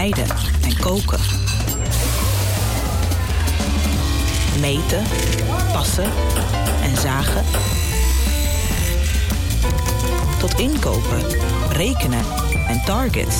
snijden en koken. Meten, passen en zagen. Tot inkopen, rekenen en targets.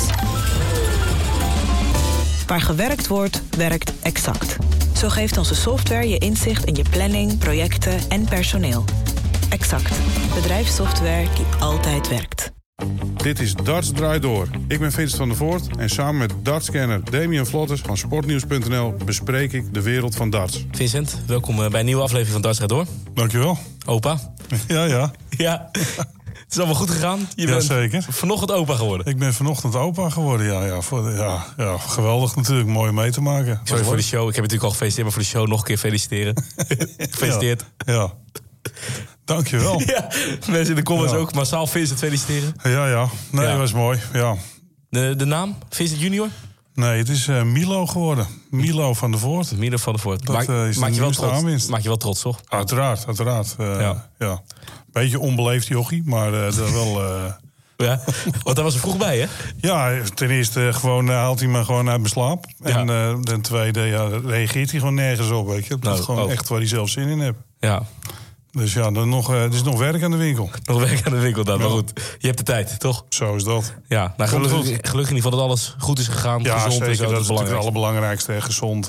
Waar gewerkt wordt, werkt Exact. Zo geeft onze software je inzicht in je planning, projecten en personeel. Exact. Bedrijfssoftware die altijd werkt. Dit is Darts Draait Door. Ik ben Vincent van der Voort en samen met dartscanner Damian Vlotters van Sportnieuws.nl bespreek ik de wereld van darts. Vincent, welkom bij een nieuwe aflevering van Darts Draait Door. Dankjewel. Opa. Ja. Ja, het is allemaal goed gegaan. Je bent zeker. Vanochtend opa geworden. Ik ben vanochtend opa geworden, ja. Geweldig natuurlijk, mooi mee te maken. Sorry voor de show. Ik heb natuurlijk al gefeliciteerd, maar voor de show nog een keer feliciteren. Gefeliciteerd. Ja. Dankjewel. Ja, mensen in de comments ook massaal Vincent feliciteren. Ja. Nee, dat was mooi, ja. De naam? Vincent junior? Nee, het is Milo geworden. Milo van der Voort. Milo van der Voort. Dat is de nieuwste aanwinst. Maak je wel trots, toch? Uiteraard. Ja. Beetje onbeleefd jochie, maar dat wel... Ja, want daar was er vroeg bij, hè? Ja, ten eerste haalt hij me gewoon uit mijn slaap. En ten tweede reageert hij gewoon nergens op, weet je. Dat is gewoon echt waar hij zelf zin in heeft. Ja. Dus ja, er is nog werk aan de winkel. Nog werk aan de winkel dan, maar goed. Je hebt de tijd, toch? Zo is dat. Ja, nou, gelukkig in ieder geval dat alles goed is gegaan. Ja, gezond zeker. Is Dat is natuurlijk het allerbelangrijkste. Hè. Gezond.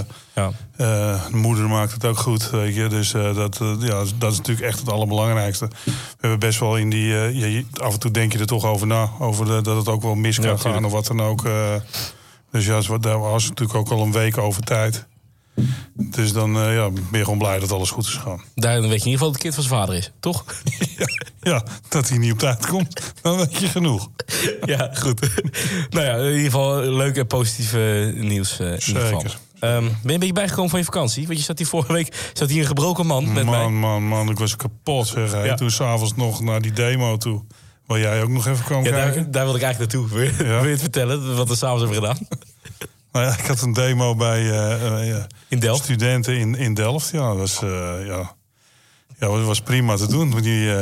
De moeder maakt het ook goed, weet je. Dus dat is natuurlijk echt het allerbelangrijkste. We hebben best wel in die... af en toe denk je er toch over na. Dat het ook wel mis kan gaan of wat dan ook. Dus ja, daar was natuurlijk ook al een week over tijd. Dus dan ben je gewoon blij dat alles goed is gegaan. Daar weet je in ieder geval dat het kind van zijn vader is, toch? Ja, dat hij niet op tijd komt, dan weet je genoeg. Ja, goed. Nou ja, in ieder geval leuk en positief nieuws. Zeker. Ben je een beetje bijgekomen van je vakantie? Want je zat hier vorige week een gebroken man met mij. Man, ik was kapot, zeg. Ja. Toen s'avonds nog naar die demo toe. Waar jij ook nog even kwam kijken. Daar wilde ik eigenlijk naartoe. Wil je het vertellen, wat we s'avonds hebben gedaan? Nou ja, ik had een demo bij in Delft? Studenten in Delft. Ja, dat was prima te doen.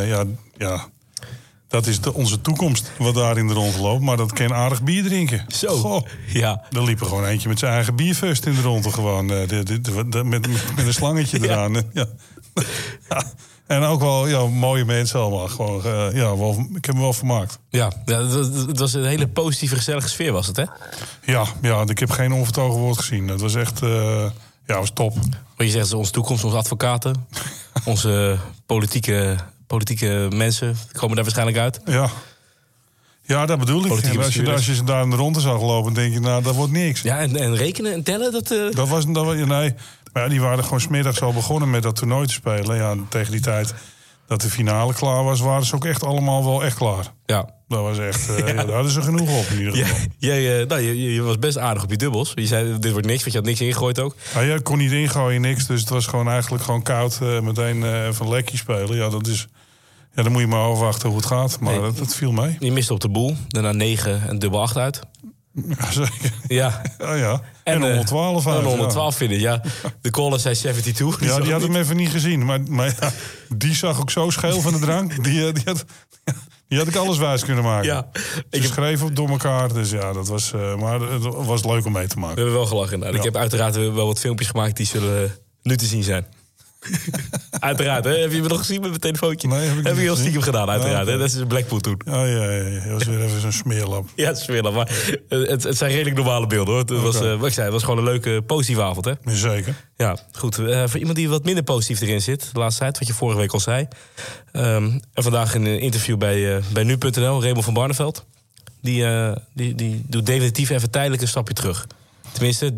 Dat is onze toekomst wat daar in de rond loopt. Maar dat kan aardig bier drinken. Zo, goh. Ja. Er liep er gewoon eentje met zijn eigen bierfust in de rond. Gewoon, met een slangetje eraan. Ja. En ook wel mooie mensen allemaal. Gewoon, ik heb me wel vermaakt. Ja, het was een hele positieve, gezellige sfeer was het, hè? Ja, ik heb geen onvertogen woord gezien. Het was echt, was top. Wat je zegt, onze toekomst, onze advocaten, onze politieke mensen komen daar waarschijnlijk uit. Ja, dat bedoel ik. Als je ze daar in de ronde zag lopen, denk je, nou, dat wordt niks. Ja, en rekenen en tellen, Dat was nee. Maar die waren gewoon 's middags al begonnen met dat toernooi te spelen. Ja, tegen die tijd dat de finale klaar was, waren ze ook echt allemaal wel echt klaar. Ja. Dat was echt, daar hadden ze genoeg op in ieder geval. Je was best aardig op je dubbels. Je zei, dit wordt niks, want je had niks ingegooid ook. Ja, je kon niet ingooien, niks. Dus het was gewoon eigenlijk gewoon koud meteen van lekkie spelen. Ja, dat is... Ja, dan moet je maar afwachten hoe het gaat. Maar dat viel mee. Je miste op de boel. Daarna 9 en dubbel 8 uit. Ja, zeker. Ja. En 112 uit. En 112 vinden, ja. De caller zei 72. Ja, die had hem even niet gezien. Maar die zag ook zo scheel van de drank. Die had ik alles wijs kunnen maken. Ja. Geschreven door elkaar. Dus ja, dat was... maar het was leuk om mee te maken. We hebben wel gelachen. Nou. Ja. Ik heb uiteraard wel wat filmpjes gemaakt die zullen nu te zien zijn. Uiteraard, hè? Heb je me nog gezien met mijn telefoontje? Nee, heb je heel stiekem gedaan, uiteraard. Hè? Dat is een Blackpool toen. Ja. Dat was weer even zo'n smeerlap. Ja, het smeerlap. Maar het zijn redelijk normale beelden, hoor. Het was gewoon een leuke, positieve avond, hè? Zeker. Ja, goed. Voor iemand die wat minder positief erin zit, de laatste tijd, wat je vorige week al zei. En vandaag in een interview bij nu.nl, Raymond van Barneveld. Die doet definitief even tijdelijk een stapje terug. Tenminste,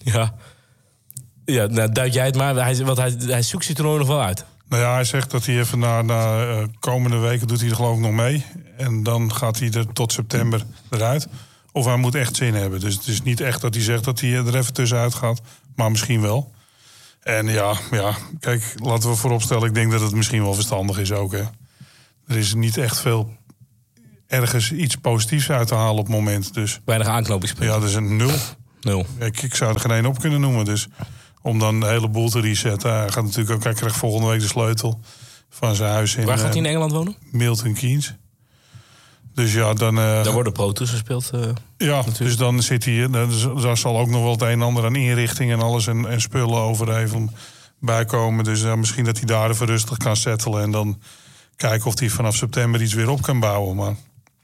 Ja, nou, duid jij het maar. Hij zoekt zijn toernooi nog wel uit. Nou ja, hij zegt dat hij even na komende weken doet hij er geloof ik nog mee. En dan gaat hij er tot september eruit. Of hij moet echt zin hebben. Dus het is niet echt dat hij zegt dat hij er even tussenuit gaat. Maar misschien wel. En kijk, laten we vooropstellen. Ik denk dat het misschien wel verstandig is ook. Hè. Er is niet echt veel ergens iets positiefs uit te halen op het moment. Dus, weinig aanknopingspunten. Ja, dat is een 0. Ik zou er geen 1 op kunnen noemen. Dus om dan de hele boel te resetten. Hij gaat natuurlijk ook, hij krijgt volgende week de sleutel van zijn huis in. Waar gaat hij in Engeland wonen? Milton Keynes. Dus ja, dan... Daar worden Pro Tours gespeeld. Dus dan zit hij... Daar zal ook nog wel het een en ander aan inrichting en alles en spullen over even bijkomen. Dus misschien dat hij daar even rustig kan settelen. En dan kijken of hij vanaf september iets weer op kan bouwen. Maar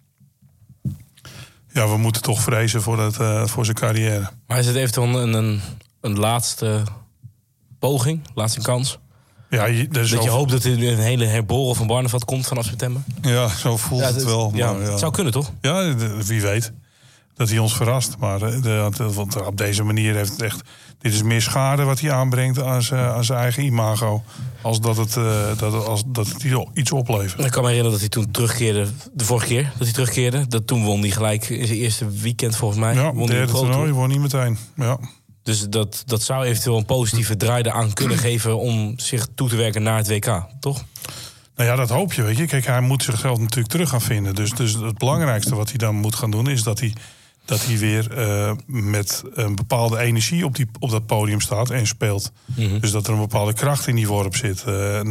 ja, we moeten toch vrezen voor zijn carrière. Maar is het eventueel een laatste poging? Laatste kans? Ja, dat je hoopt dat er een hele herboren van Barneveld komt vanaf september? Ja, zo voelt het wel. Maar, het zou kunnen, toch? Ja, wie weet. Dat hij ons verrast. Maar want op deze manier heeft het echt... Dit is meer schade wat hij aanbrengt aan zijn eigen imago. Als dat het iets oplevert. Ik kan me herinneren dat hij toen terugkeerde. De vorige keer dat hij terugkeerde. Dat toen won hij gelijk in zijn eerste weekend volgens mij. Ja, derde toernooi won niet meteen. Ja. Dus dat zou eventueel een positieve draai aan kunnen geven om zich toe te werken naar het WK, toch? Nou ja, dat hoop je, weet je. Kijk, hij moet zichzelf natuurlijk terug gaan vinden. Dus het belangrijkste wat hij dan moet gaan doen is dat hij weer met een bepaalde energie op dat podium staat en speelt. Mm-hmm. Dus dat er een bepaalde kracht in die worp zit.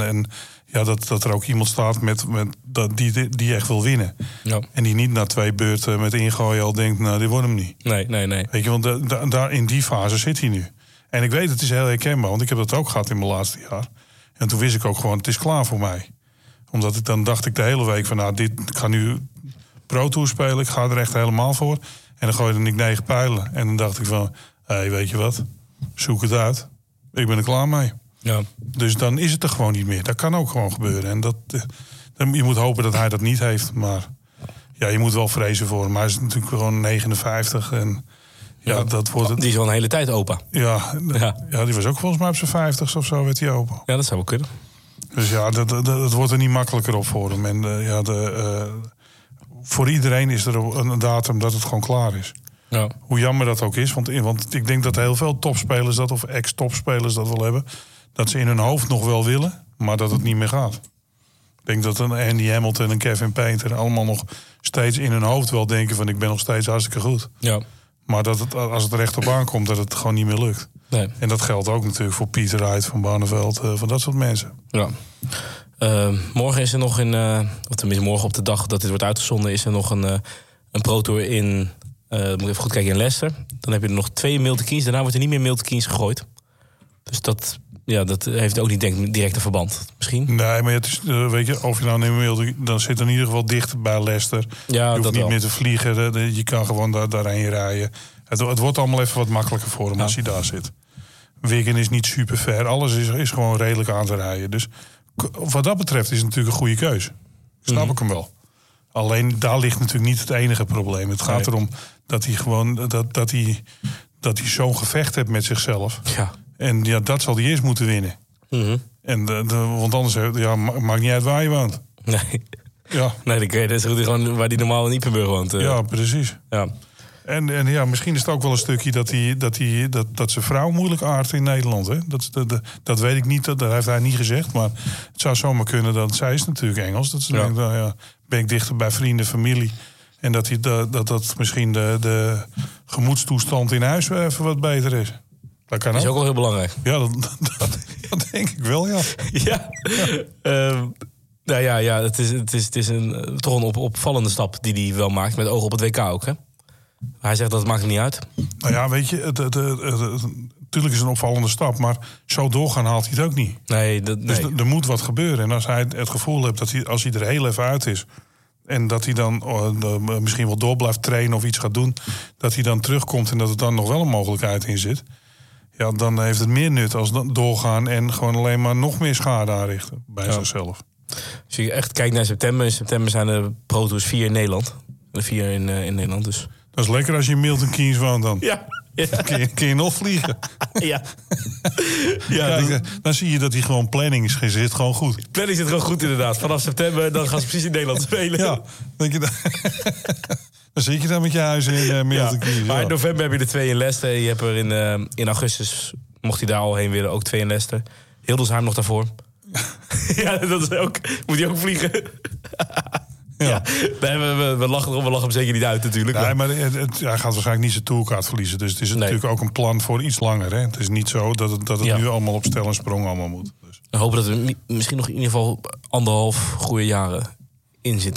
Dat er ook iemand staat die echt wil winnen. Ja. En die niet na 2 beurten met ingooien al denkt, nou, dit wordt hem niet. Nee. Weet je, want daar in die fase zit hij nu. En ik weet, het is heel herkenbaar, want ik heb dat ook gehad in mijn laatste jaar. En toen wist ik ook gewoon, het is klaar voor mij. Omdat dan dacht ik de hele week van, ik ga nu Pro Tour spelen, ik ga er echt helemaal voor. En dan gooide ik 9 pijlen. En dan dacht ik van, weet je wat, zoek het uit. Ik ben er klaar mee. Ja. Dus dan is het er gewoon niet meer. Dat kan ook gewoon gebeuren. En je moet hopen dat hij dat niet heeft. Maar ja, je moet wel vrezen voor hem. Hij is natuurlijk gewoon 59. En dat wordt het. Die is al een hele tijd opa. Ja, die was ook volgens mij op zijn 50's of zo werd hij opa. Ja, dat zou wel kunnen. Dus ja, dat wordt er niet makkelijker op voor hem. En voor iedereen is er een datum dat het gewoon klaar is. Ja. Hoe jammer dat ook is. Want ik denk dat heel veel topspelers dat, of ex-topspelers dat wel hebben. Dat ze in hun hoofd nog wel willen, maar dat het niet meer gaat. Ik denk dat een Andy Hamilton en Kevin Painter allemaal nog steeds in hun hoofd wel denken van, ik ben nog steeds hartstikke goed. Ja. Maar dat als het er echt op aankomt, dat het gewoon niet meer lukt. Nee. En dat geldt ook natuurlijk voor Pieter Wright van Barneveld, van dat soort mensen. Ja. Morgen is er nog of tenminste morgen op de dag dat dit wordt uitgezonden, is er nog een Pro Tour in, moet ik even goed kijken, in Leicester. Dan heb je er nog 2 Milton Keynes, daarna wordt er niet meer Milton Keynes gegooid. Dus dat heeft ook niet direct een verband, misschien. Nee, maar het is, weet je, of je nou neemt, dan zit er in ieder geval dicht bij Leicester. Ja, je hoeft niet wel meer te vliegen, je kan gewoon daarheen rijden. Het wordt allemaal even wat makkelijker voor hem als hij daar zit. Wigan is niet super ver, alles is gewoon redelijk aan te rijden. Dus wat dat betreft is het natuurlijk een goede keuze. Snap ik hem wel. Alleen daar ligt natuurlijk niet het enige probleem. Het gaat erom dat hij gewoon dat hij zo'n gevecht heeft met zichzelf. Ja. En dat zal hij eerst moeten winnen. Mm-hmm. Want anders maakt niet uit waar je woont. Nee. Ja. Nee, dat is gewoon waar hij normaal in Ypenburg woont. Ja, precies. Ja. En misschien is het ook wel een stukje dat zijn vrouw moeilijk aardt in Nederland. Hè? Dat weet ik niet, dat heeft hij niet gezegd. Maar het zou zomaar kunnen dat zij is natuurlijk Engels. Dat ze denkt, ben ik dichter bij vrienden, familie. En dat misschien de gemoedstoestand in huis even wat beter is. Dat kan is ook wel heel belangrijk. Ja, dat denk ik wel, ja. Het is toch een opvallende stap die hij wel maakt, met oog op het WK ook, hè? Hij zegt dat het maakt niet uit. Nou ja, weet je, natuurlijk is het een opvallende stap, maar zo doorgaan haalt hij het ook niet. Nee. Dus er moet wat gebeuren. En als hij het gevoel heeft dat als hij er heel even uit is, en dat hij dan misschien wel door blijft trainen of iets gaat doen, dat hij dan terugkomt en dat er dan nog wel een mogelijkheid in zit. Ja, dan heeft het meer nut als doorgaan en gewoon alleen maar nog meer schade aanrichten bij zichzelf. Als je echt kijkt naar september, in september zijn er Pro Tours 4 in Nederland. 4 in Nederland dus. Dat is lekker als je in Milton Keynes woont dan. Ja. Kun je nog vliegen. Ja. Kijk, dan zie je dat hij gewoon planning zit gewoon goed. Planning zit gewoon goed inderdaad. Vanaf september dan gaan ze precies in Nederland spelen. Ja, denk je dat? Dan zit je dan met je huis in Milton Keynes. Maar in november heb je er 2 in Leicester. Je hebt er in augustus, mocht hij daar al heen willen, ook 2 in Leicester. Hildesheim nog daarvoor. Ja, dat is ook. Moet hij ook vliegen? Ja. Nee, we lachen hem zeker niet uit natuurlijk. Nee, maar hij gaat waarschijnlijk niet zijn tourkaart verliezen. Dus het is natuurlijk ook een plan voor iets langer. Hè? Het is niet zo dat het nu allemaal op stel en sprong allemaal moet. Dus. We hopen dat er misschien nog in ieder geval 1,5 goede jaren in zitten.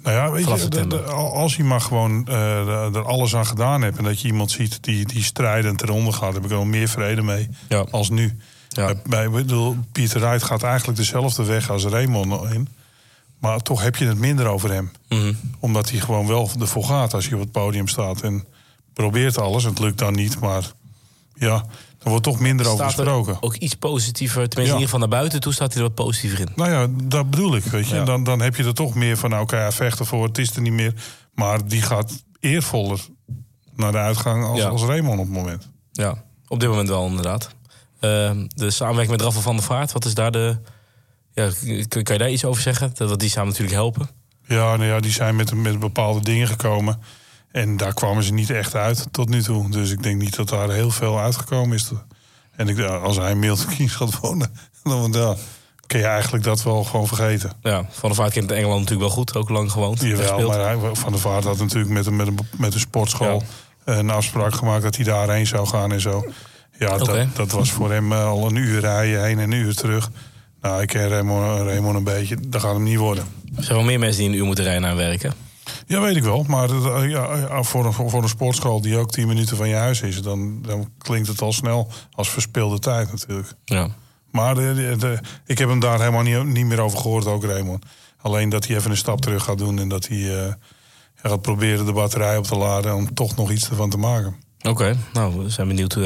Nou ja, weet vanaf je, september. als je maar gewoon er alles aan gedaan hebt... en dat je iemand ziet die strijdend eronder gaat... heb ik er al meer vrede mee als nu. Ja. Ik bedoel, Pieter Wright gaat eigenlijk dezelfde weg als Raymond in. Maar toch heb je het minder over hem. Mm-hmm. Omdat hij gewoon wel ervoor gaat als je op het podium staat. En probeert alles. Het lukt dan niet, maar ja, er wordt toch minder over gesproken. Ook iets positiever, tenminste in ieder geval naar buiten toe staat hij er wat positiever in. Nou ja, dat bedoel ik, weet je. Ja. Dan heb je er toch meer van, oké, hij vecht ervoor, het is er niet meer. Maar die gaat eervoller naar de uitgang als Raymond op het moment. Ja, op dit moment wel inderdaad. De samenwerking met Rafael van der Vaart, wat is daar de... Ja, kan je daar iets over zeggen? Dat die samen natuurlijk helpen. Ja, nou ja, die zijn met bepaalde dingen gekomen. En daar kwamen ze niet echt uit tot nu toe. Dus ik denk niet dat daar heel veel uitgekomen is. En als hij in Milton Keynes gaat wonen... dan kun je eigenlijk dat wel gewoon vergeten. Ja, Van der Vaart kent Engeland natuurlijk wel goed. Ook lang gewoond. Jawel, maar Van der Vaart had natuurlijk met een sportschool... een afspraak gemaakt dat hij daarheen zou gaan en zo. Ja, dat was voor hem al een uur rijden heen en een uur terug... Nou, ik ken Raymond een beetje. Dat gaat hem niet worden. Er zijn wel meer mensen die een uur moeten rijden naar werken. Ja, weet ik wel. Maar voor een sportschool die ook 10 minuten van je huis is... dan klinkt het al snel als verspilde tijd natuurlijk. Ja. Maar ik heb hem daar helemaal niet meer over gehoord, ook Raymond. Alleen dat hij even een stap terug gaat doen... en dat hij gaat proberen de batterij op te laden... om toch nog iets ervan te maken. Oké, nou, we zijn benieuwd...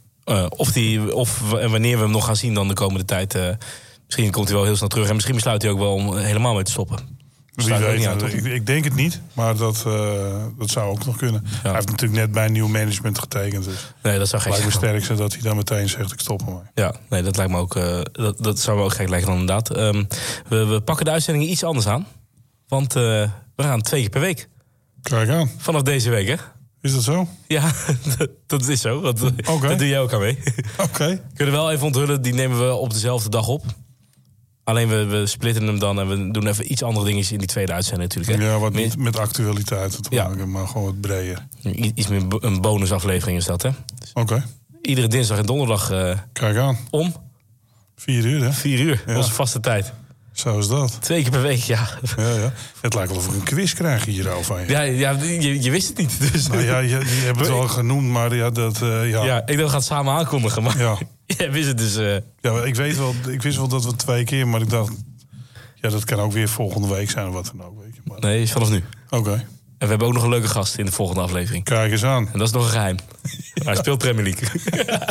of en wanneer we hem nog gaan zien dan de komende tijd... Misschien komt hij wel heel snel terug. En misschien besluit hij ook wel om helemaal mee te stoppen. Wie weet, ik denk het niet. Maar dat zou ook nog kunnen. Ja. Hij heeft natuurlijk net bij een nieuw management getekend. Dus nee, dat zou gek zijn. Lijkt me sterk zijn dat hij dan meteen zegt, ik stop ermee. Ja, nee, dat lijkt me ook... dat zou me ook gek lijken dan inderdaad. We pakken de uitzendingen iets anders aan. Want we gaan 2 keer per week. Kijk aan. Vanaf deze week, hè? Is dat zo? Ja, dat is zo. Want daar doe jij ook aan mee. Oké. Kunnen we wel even onthullen, die nemen we op dezelfde dag op. Alleen we splitten hem dan en we doen even iets andere dingen in die tweede uitzending natuurlijk. Hè? Ja, wat niet met actualiteiten te maken, maar gewoon wat breder. Iets meer een bonusaflevering is dat, hè? Oké. Iedere dinsdag en donderdag kijk aan. om 4 uur, hè? 4 uur, onze vaste tijd. Zo is dat. 2 keer per week, ja. Het lijkt wel of ik een quiz krijg hierover van je. Ja, je wist het niet. Dus. Nou ja, je hebt het al genoemd, maar ja, dat... Ja, ik dacht, we gaan het samen aankondigen, maar jij wist het dus... Ja, ik wist wel dat we 2 keer, maar ik dacht... Ja, dat kan ook weer volgende week zijn of wat dan ook, weet je. Maar... Nee, is vanaf nu. Oké. En we hebben ook nog een leuke gast in de volgende aflevering. Kijk eens aan. En dat is nog een geheim. Hij speelt Premier League.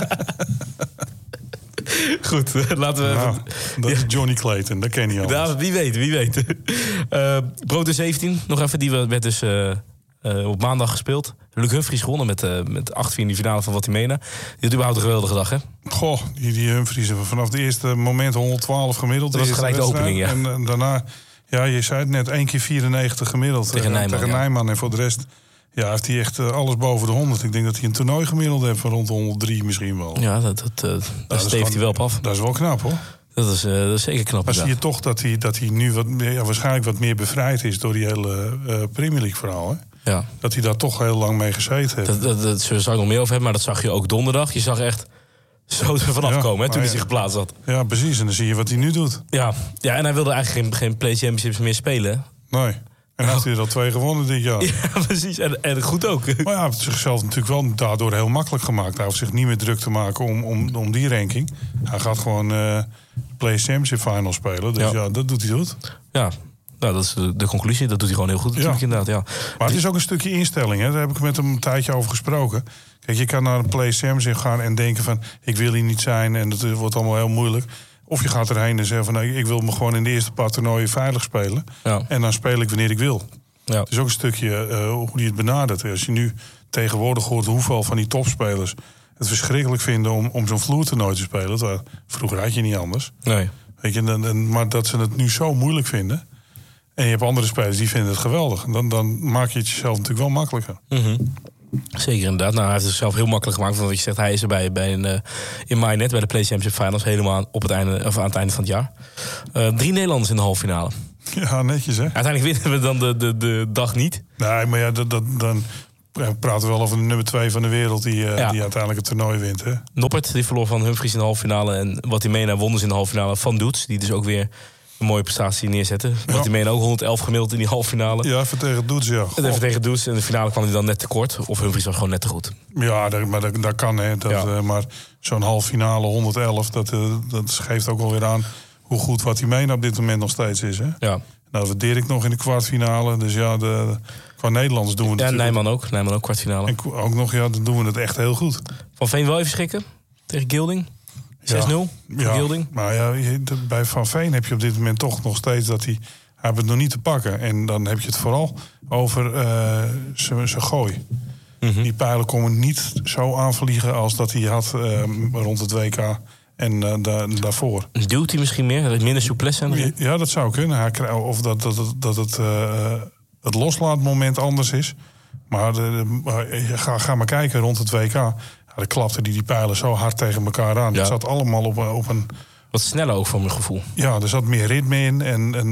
Goed, laten we... Nou, dat is Johnny Clayton, dat ken je al. Ja, wie weet. Brood de 17, nog even, die werd dus op maandag gespeeld. Luc Humphries gewonnen met 8-4 in die finale van Watimena. Die had überhaupt een geweldige dag, hè? Goh, die Humphries vanaf het eerste moment 112 gemiddeld. Dat was gelijk de opening, ja. En daarna, ja, je zei het net, 1 keer 94 gemiddeld. Tegen Nijman. En voor de rest... Ja, heeft hij echt alles boven de 100. Ik denk dat hij een toernooi gemiddeld heeft van rond de 103 misschien wel. Ja, daar steeft hij wel op af. Dat is wel knap, hoor. Dat is zeker knap. Maar zie je toch dat hij nu waarschijnlijk wat meer bevrijd is... door die hele Premier League verhaal, hè? Ja. Dat hij daar toch heel lang mee gezeten heeft. Dat zou ik nog meer over hebben, maar dat zag je ook donderdag. Je zag echt zo er vanaf komen, hè, toen hij zich geplaatst had. Ja, precies. En dan zie je wat hij nu doet. Ja, en hij wilde eigenlijk geen Play Championships meer spelen. Nee. En hij heeft hij er al 2 gewonnen dit jaar. Ja, precies. En goed ook. Maar ja, hij heeft zichzelf natuurlijk wel daardoor heel makkelijk gemaakt. Hij hoeft zich niet meer druk te maken om die ranking. Hij gaat gewoon Play Championship Final spelen. Dus ja, dat doet hij goed. Ja, nou, dat is de conclusie. Dat doet hij gewoon heel goed natuurlijk, inderdaad. Ja. Maar het is ook een stukje instelling. Hè? Daar heb ik met hem een tijdje over gesproken. Kijk, je kan naar een Play Championship gaan en denken van... ik wil hier niet zijn en dat wordt allemaal heel moeilijk. Of je gaat erheen en zegt van... nee, ik wil me gewoon in de eerste paar toernooien veilig spelen. Ja. En dan speel ik wanneer ik wil. Ja. Het is ook een stukje hoe die het benadert. Als je nu tegenwoordig hoort hoeveel van die topspelers... het verschrikkelijk vinden om zo'n vloertoernooi te spelen. Vroeger had je niet anders. Nee. Weet je, maar dat ze het nu zo moeilijk vinden... en je hebt andere spelers die vinden het geweldig... dan maak je het jezelf natuurlijk wel makkelijker. Mm-hmm. Zeker inderdaad. Nou, hij heeft het zelf heel makkelijk gemaakt. Want wat je zegt, hij is erbij in mei net bij de Play Championship Finals. Helemaal op het einde, of aan het einde van het jaar. 3 Nederlanders in de halve finale. Ja, netjes hè. Uiteindelijk winnen we dan de dag niet. Nee, maar ja, dan praten we wel over de nummer 2 van de wereld... die uiteindelijk het toernooi wint. Hè? Noppert, die verloor van Humphries in de halve finale. En Watimena won dus in de halve finale van Doets. Die dus ook weer een mooie prestatie neerzetten. Want die ook 111 gemiddeld in die halve finale. Ja, even tegen Doets, ja. Even tegen Doets. En de finale kwam hij dan net tekort. Of Humphries was gewoon net te goed. Ja, dat kan, hè. Maar zo'n halve finale 111, dat geeft ook wel weer aan hoe goed wat hij meen op dit moment nog steeds is, hè. Ja. Nou, we Dirk nog in de kwartfinale. Dus ja, qua Nederlands doen we het. Ja, Nijman ook kwartfinale. En ook nog, ja, dan doen we het echt heel goed. Van Veen wel even schrikken tegen Gilding. 6-0 ja, Gilding. Maar ja, bij Van Veen heb je op dit moment toch nog steeds dat hij heeft het nog niet te pakken. En dan heb je het vooral over zijn gooi. Mm-hmm. Die pijlen komen niet zo aanvliegen als dat hij had rond het WK en daarvoor. Duwt hij misschien meer? Minder souplesse aan? Ja, dat zou kunnen. Of dat het loslaatmoment anders is. Maar ga maar kijken rond het WK. Ja, dan klapten die pijlen zo hard tegen elkaar aan. Ja. Het zat allemaal op een... Wat sneller ook voor mijn gevoel. Ja, er zat meer ritme in.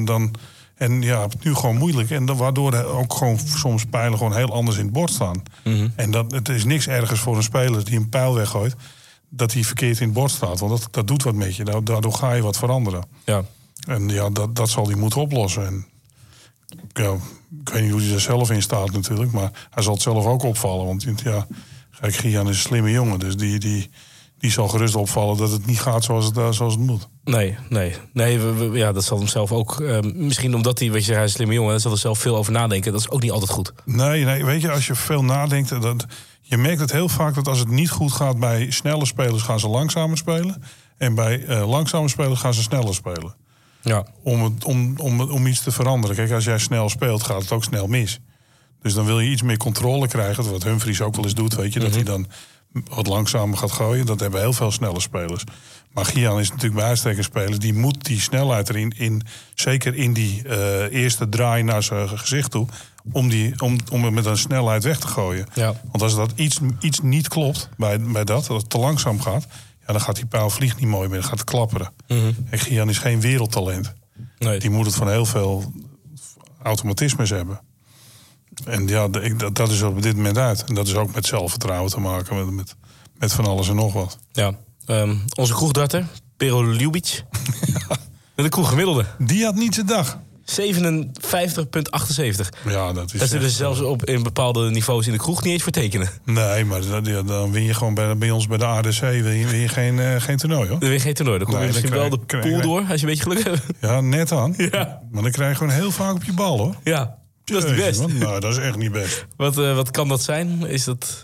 En ja, het nu gewoon moeilijk. En waardoor er ook gewoon soms pijlen gewoon heel anders in het bord staan. Mm-hmm. En het is niks ergers voor een speler die een pijl weggooit, dat hij verkeerd in het bord staat. Want dat doet wat met je. Daardoor ga je wat veranderen. Ja. En ja, dat zal hij moeten oplossen. En ja, ik weet niet hoe hij er zelf in staat natuurlijk. Maar hij zal het zelf ook opvallen. Want ja, kijk, Gian is een slimme jongen. Dus die zal gerust opvallen dat het niet gaat zoals het moet. Nee, ja, dat zal hem zelf ook... misschien omdat hij is een slimme jongen, daar zal er zelf veel over nadenken. Dat is ook niet altijd goed. Nee, weet je, als je veel nadenkt... je merkt het heel vaak dat als het niet goed gaat bij snelle spelers, gaan ze langzamer spelen. En bij langzame spelers gaan ze sneller spelen. Ja. Om iets te veranderen. Kijk, als jij snel speelt, gaat het ook snel mis. Dus dan wil je iets meer controle krijgen. Wat Humphries ook wel eens doet, weet je. Mm-hmm. Dat hij dan wat langzamer gaat gooien. Dat hebben heel veel snelle spelers. Maar Gian is natuurlijk bij uitstek een speler. Die moet die snelheid erin, zeker in die eerste draai naar zijn gezicht toe, om het met een snelheid weg te gooien. Ja. Want als dat iets niet klopt bij dat het te langzaam gaat, ja, dan gaat die pijl vliegt niet mooi meer. Dan gaat het klapperen. Mm-hmm. En Gian is geen wereldtalent. Nee. Die moet het van heel veel automatismes hebben. En ja, dat is er op dit moment uit. En dat is ook met zelfvertrouwen te maken. Met van alles en nog wat. Ja. Onze kroegdarter, Pero Ljubic. Met de kroeggemiddelde. Die had niet zijn dag. 57,78. Ja, dat is... Dat ze dus zelfs in bepaalde niveaus in de kroeg niet eens voor tekenen. Nee, maar dan win je gewoon bij ons bij de ADC win je geen toernooi, hoor. Dan win je geen toernooi. Dan kom je misschien wel de pool door, als je een beetje geluk hebt. Ja, net aan. Ja. Maar dan krijg je gewoon heel vaak op je bal, hoor. Ja, dat is niet best. Man. Nou, dat is echt niet best. Wat kan dat zijn? Is dat...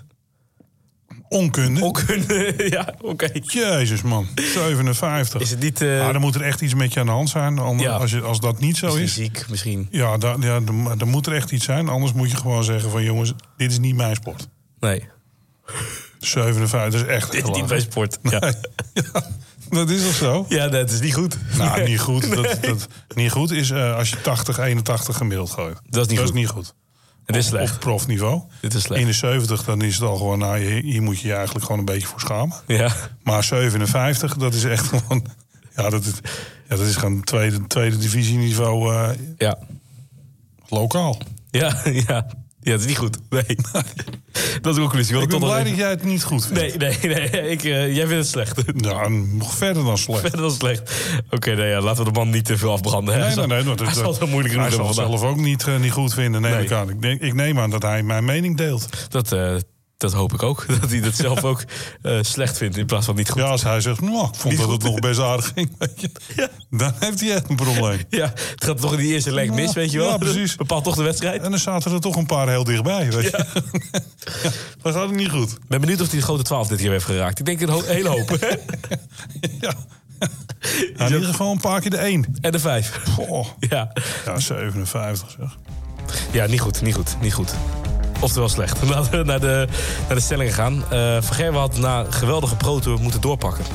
Onkunde, ja, oké. Jezus, man. 57. Is het niet... dan moet er echt iets met je aan de hand zijn. Als dat niet zo is... Fysiek misschien. Ja, dan moet er echt iets zijn. Anders moet je gewoon zeggen van, jongens, dit is niet mijn sport. Nee. 57 is echt... Dit is niet mijn sport, ja. Nee. Ja, dat is toch zo? Ja, dat is niet goed. Nou, niet goed. Niet goed is als je 80, 81 gemiddeld gooit. Dat is niet goed. Het is slecht. Op profniveau. Dit is slecht. 71, dan is het al gewoon... Nou, hier moet je eigenlijk gewoon een beetje voor schamen. Ja. Maar 57, dat is echt gewoon... Ja, dat is gewoon tweede divisieniveau. Ja. Lokaal. Ja, het is niet goed. Nee. Dat is de conclusie. Ik ben blij dat jij het niet goed vindt. Nee. Jij vindt het slecht. Ja, nog verder dan slecht. Oké, laten we de man niet te veel afbranden. Hè? Nee. Hij zal het wel moeilijk doen. Hij zal het zelf ook niet goed vinden. Nee. Ik neem aan dat hij mijn mening deelt. Dat hoop ik ook. Dat hij dat zelf ook slecht vindt in plaats van niet goed. Ja, als hij zegt, nou, ik vond dat het nog best aardig ging. Weet je. Ja. Dan heeft hij echt een probleem. Ja, het gaat toch in die eerste leg mis, weet je wel. Ja, precies. Bepaalt toch de wedstrijd. En dan zaten er toch een paar heel dichtbij. Weet je. Ja. Dat gaat het niet goed. Ik ben benieuwd of hij de grote 12 dit keer heeft geraakt. Ik denk een hele hoop. Ja. In ieder geval een paar keer de 1. En de 5. Oh. Ja, 57 zeg. Ja, niet goed. Oftewel slecht. Laten we naar de stellingen gaan. Van Gerwen had na geweldige pro-tour moeten doorpakken.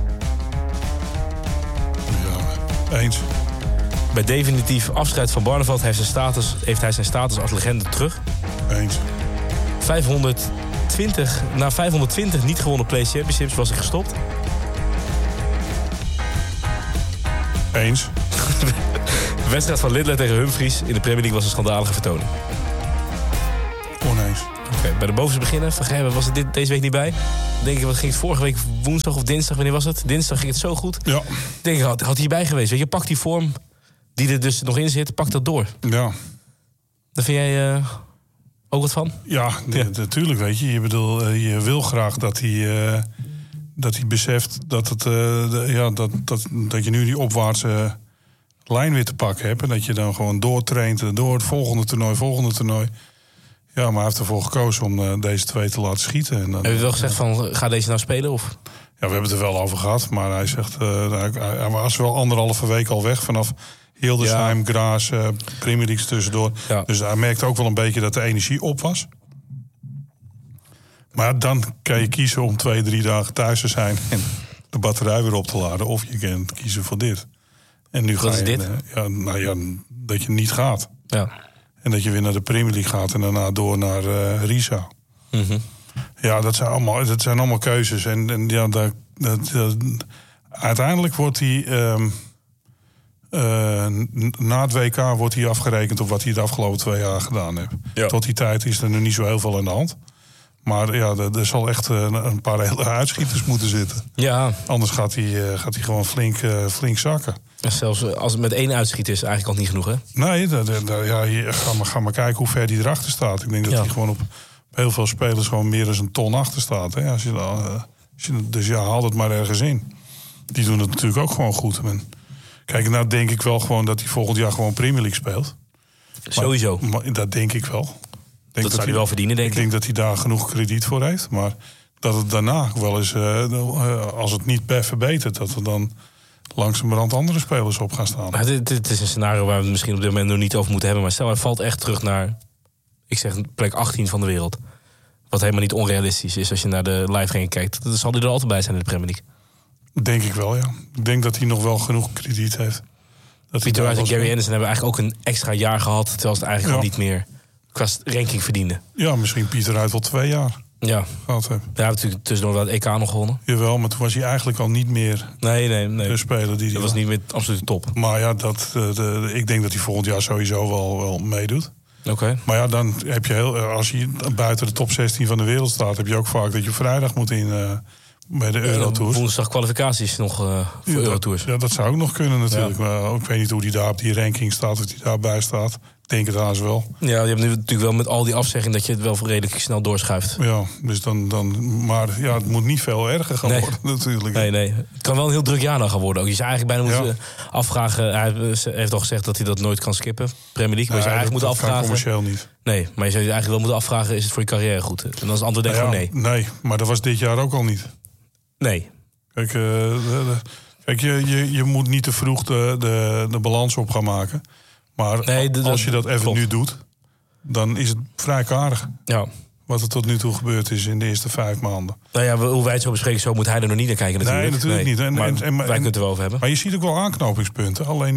Ja, eens. Bij definitief afscheid van Barneveld heeft hij zijn status als legende terug. Eens. 520 niet gewonnen Play Championships was hij gestopt. Eens. De wedstrijd van Lidler tegen Humphries in de Premier League was een schandalige vertoning. Oneens. Oké, bij de bovenste beginnen. Van Gerwen was het deze week niet bij. Denk ik, wat ging het vorige week woensdag of dinsdag? Wanneer was het? Dinsdag ging het zo goed. Ja. Denk ik, had hij bij geweest. Weet je, pak die vorm. die er dus nog in zit, pakt dat door. Ja. Daar vind jij ook wat van? Ja, natuurlijk, weet je. Je wil graag dat hij beseft dat je nu die opwaartse lijn weer te pakken hebt. En dat je dan gewoon doortraint door het volgende toernooi. Ja, maar hij heeft ervoor gekozen om deze 2 te laten schieten. En dan, Heb je wel gezegd van, ga deze nou spelen? Of? Ja, we hebben het er wel over gehad. Maar hij zegt, hij was wel 1,5 week al weg vanaf Hildesheim, Graz, Premier League tussendoor. Ja. Dus hij merkte ook wel een beetje dat de energie op was. Maar dan kan je kiezen om 2-3 dagen thuis te zijn en de batterij weer op te laden. Of je kan kiezen voor dit. En nu wat is dit? Dat je niet gaat. Ja. En dat je weer naar de Premier League gaat en daarna door naar Riesa. Mm-hmm. Ja, dat zijn allemaal keuzes. En ja, uiteindelijk wordt hij... na het WK wordt hij afgerekend op wat hij de afgelopen 2 jaar gedaan heeft. Ja. Tot die tijd is er nu niet zo heel veel aan de hand. Maar ja, er zal echt een paar hele uitschieters moeten zitten. Ja. Anders gaat hij gewoon flink zakken. En zelfs als het met 1 uitschieter is eigenlijk al niet genoeg, hè? Nee, ga maar kijken hoe ver hij erachter staat. Ik denk dat hij gewoon op heel veel spelers gewoon meer dan een ton achter staat. Hè? Dus ja, haal het maar ergens in. Die doen het natuurlijk ook gewoon goed. Kijk, nou denk ik wel gewoon dat hij volgend jaar gewoon Premier League speelt. Sowieso. Maar dat denk ik wel. Dat zou hij wel verdienen, denk ik. Ik denk dat hij daar genoeg krediet voor heeft. Maar dat het daarna wel eens, als het niet verbetert, dat er dan langzamerhand andere spelers op gaan staan. Het is een scenario waar we het misschien op dit moment nog niet over moeten hebben. Maar stel, hij valt echt terug naar, ik zeg, plek 18 van de wereld. Wat helemaal niet onrealistisch is als je naar de live-ranking kijkt. Dan zal hij er altijd bij zijn in de Premier League. Denk ik wel, ja. Ik denk dat hij nog wel genoeg krediet heeft. Pieter Wright en Gary Anderson hebben eigenlijk ook een extra jaar gehad, terwijl ze het eigenlijk al niet meer qua ranking verdienen. Ja, misschien Pieter Wright wel 2 jaar gehad hebben. Ja, natuurlijk tussendoor wel het EK nog gewonnen. Jawel, maar toen was hij eigenlijk al niet meer de speler die dat was niet meer absoluut top. Maar ja, ik denk dat hij volgend jaar sowieso wel meedoet. Okay. Maar ja, dan heb je als je buiten de top 16 van de wereld staat, heb je ook vaak dat je vrijdag moet in bij de Eurotours. Woensdag kwalificaties nog voor Eurotours. Ja, dat zou ook nog kunnen natuurlijk. Ja. Maar ik weet niet hoe die daar op die ranking staat, of die daarbij staat. Ik denk het haast wel. Ja, je hebt nu natuurlijk wel met al die afzeggingen dat je het wel redelijk snel doorschuift. Ja, dus dan maar ja, het moet niet veel erger gaan worden natuurlijk. Nee. Het kan wel een heel druk jaar dan gaan worden. Ook. Je zou eigenlijk bijna moeten afvragen. Hij heeft al gezegd dat hij dat nooit kan skippen, Premier League. Maar je zou eigenlijk moeten afvragen. Commercieel niet. Nee, maar je zou je eigenlijk wel moeten afvragen, is het voor je carrière goed? En dan is het antwoord denk ik gewoon nee. Nee, maar dat was dit jaar ook al niet. Nee. Kijk, je moet niet te vroeg de balans op gaan maken. Maar als je dat even nu doet, dan is het vrij karig. Ja. Wat er tot nu toe gebeurd is in de eerste 5 maanden. Nou ja, hoe wij het zo bespreken, zo moet hij er nog niet naar kijken natuurlijk. Nee, natuurlijk niet. Wij kunnen het er wel over hebben. Maar je ziet ook wel aanknopingspunten. Alleen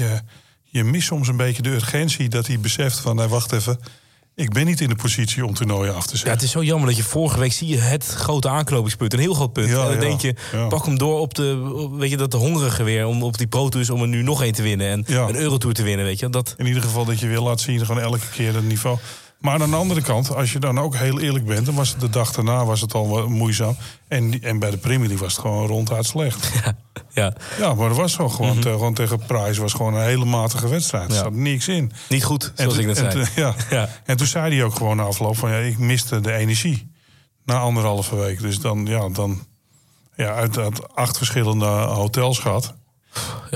je mist soms een beetje de urgentie dat hij beseft van, wacht even, ik ben niet in de positie om toernooien af te zetten. Ja, het is zo jammer dat je vorige week zie je het grote aanknopingspunt. Een heel groot punt. Ja, en dan denk je, pak hem door op de hongerige weer. Om op die Pro Tours om er nu nog 1 te winnen. En een Eurotour te winnen, weet je. Dat... In ieder geval dat je weer laat zien, gewoon elke keer het niveau. Maar aan de andere kant, als je dan ook heel eerlijk bent, dan was het de dag daarna al moeizaam. En bij de Premier League was het gewoon ronduit slecht. Ja, maar dat was zo. Gewoon tegen Price was gewoon een hele matige wedstrijd. Er zat niks in. Niet goed, zoals ik net zei. En toen zei hij ook gewoon na afloop van, ik miste de energie. Na 1,5 week. Dus dan uit 8 verschillende hotels gehad. Ja.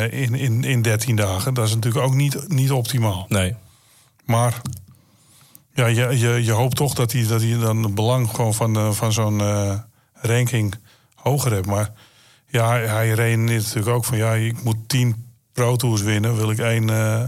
In 13 dagen. Dat is natuurlijk ook niet optimaal. Nee. Maar ja, je hoopt toch dat hij dan het belang gewoon van zo'n ranking hoger hebt. Maar ja, hij redeneert natuurlijk ook van, ik moet 10 Pro Tours winnen, wil ik 1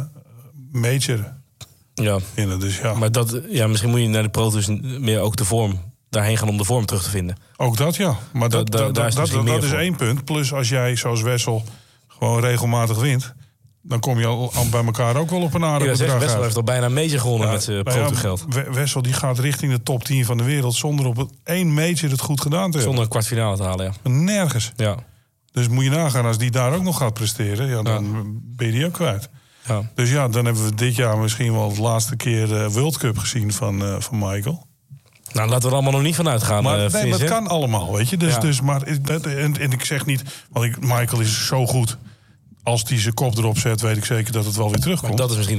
major winnen. Dus ja. Maar misschien moet je naar de Pro Tours meer ook de vorm daarheen gaan om de vorm terug te vinden. Ook dat, ja. Maar dat is 1 punt. Plus als jij, zoals Wessel, gewoon regelmatig wint, dan kom je al bij elkaar ook wel op een aardig bedrag uit. Wessel heeft al bijna een major gewonnen met zijn Pro-geld. Wessel die gaat richting de top 10 van de wereld zonder op 1 major het goed gedaan te hebben. Zonder een kwartfinale te halen, ja. Nergens. Ja. Dus moet je nagaan, als die daar ook nog gaat presteren, dan ben je die ook kwijt. Ja. Dus ja, dan hebben we dit jaar misschien wel de laatste keer World Cup gezien van Michael. Nou, laten we er allemaal nog niet van uitgaan. Maar dat kan allemaal, weet je. Dus maar, en ik zeg niet, want Michael is zo goed. als hij zijn kop erop zet, weet ik zeker dat het wel weer terugkomt. Maar dat is misschien